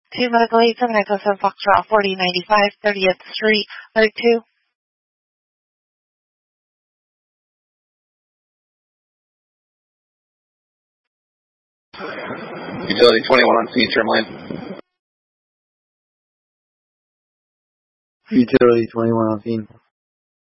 2 Medical Aid 7 Echo 7 Foxtrot 4095 30th Street, Alert 2. Utility 21 on scene, trim line. Utility 21 on scene.